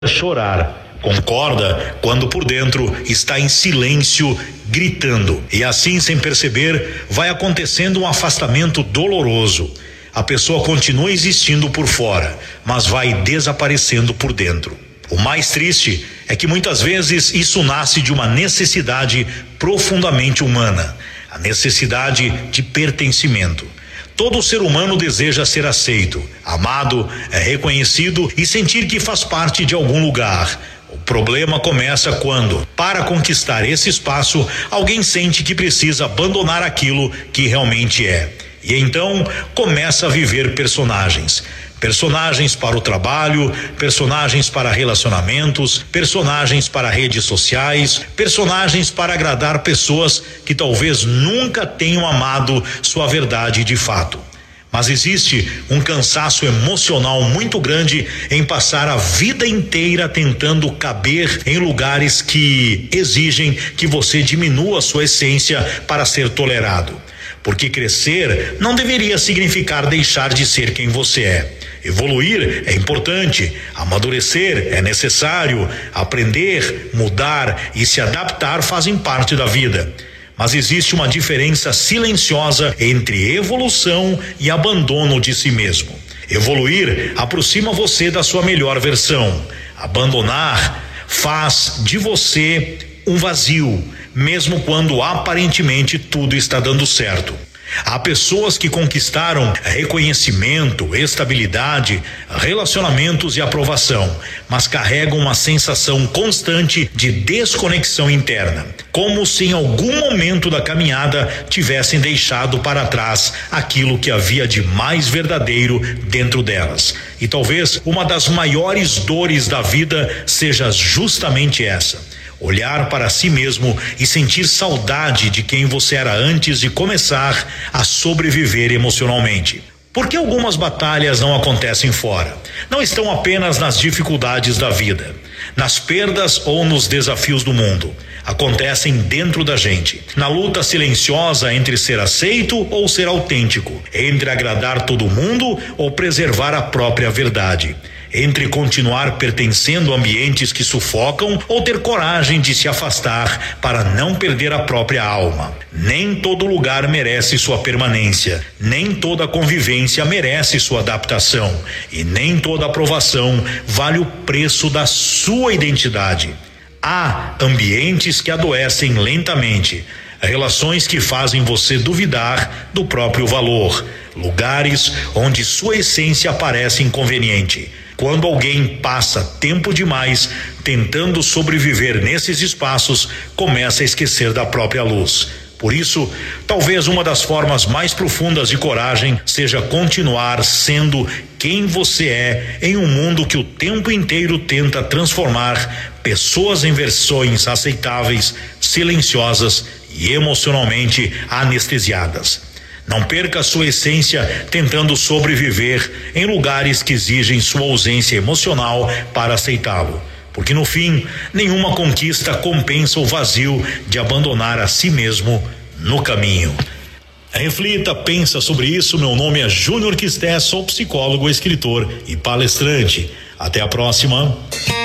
chorar. Concorda quando por dentro está em silêncio, gritando. E assim, sem perceber, vai acontecendo um afastamento doloroso. A pessoa continua existindo por fora, mas vai desaparecendo por dentro. O mais triste é que muitas vezes isso nasce de uma necessidade profundamente humana, a necessidade de pertencimento. Todo ser humano deseja ser aceito, amado, reconhecido e sentir que faz parte de algum lugar. O problema começa quando, para conquistar esse espaço, alguém sente que precisa abandonar aquilo que realmente é. E então começa a viver personagens. Personagens para o trabalho, personagens para relacionamentos, personagens para redes sociais, personagens para agradar pessoas que talvez nunca tenham amado sua verdade de fato. Mas existe um cansaço emocional muito grande em passar a vida inteira tentando caber em lugares que exigem que você diminua sua essência para ser tolerado. Porque crescer não deveria significar deixar de ser quem você é. Evoluir é importante, amadurecer é necessário, aprender, mudar e se adaptar fazem parte da vida. Mas existe uma diferença silenciosa entre evolução e abandono de si mesmo. Evoluir aproxima você da sua melhor versão. Abandonar faz de você um vazio, mesmo quando aparentemente tudo está dando certo. Há pessoas que conquistaram reconhecimento, estabilidade, relacionamentos e aprovação, mas carregam uma sensação constante de desconexão interna, como se em algum momento da caminhada tivessem deixado para trás aquilo que havia de mais verdadeiro dentro delas. E talvez uma das maiores dores da vida seja justamente essa. Olhar para si mesmo e sentir saudade de quem você era antes de começar a sobreviver emocionalmente. Por que algumas batalhas não acontecem fora? Não estão apenas nas dificuldades da vida, nas perdas ou nos desafios do mundo. Acontecem dentro da gente, na luta silenciosa entre ser aceito ou ser autêntico, entre agradar todo mundo ou preservar a própria verdade. Entre continuar pertencendo a ambientes que sufocam ou ter coragem de se afastar para não perder a própria alma. Nem todo lugar merece sua permanência, nem toda convivência merece sua adaptação e nem toda aprovação vale o preço da sua identidade. Há ambientes que adoecem lentamente, relações que fazem você duvidar do próprio valor, lugares onde sua essência parece inconveniente. Quando alguém passa tempo demais tentando sobreviver nesses espaços, começa a esquecer da própria luz. Por isso, talvez uma das formas mais profundas de coragem seja continuar sendo quem você é em um mundo que o tempo inteiro tenta transformar pessoas em versões aceitáveis, silenciosas e emocionalmente anestesiadas. Não perca sua essência tentando sobreviver em lugares que exigem sua ausência emocional para aceitá-lo. Porque no fim, nenhuma conquista compensa o vazio de abandonar a si mesmo no caminho. Reflita, pensa sobre isso. Meu nome é Júnior Quisté, sou psicólogo, escritor e palestrante. Até a próxima.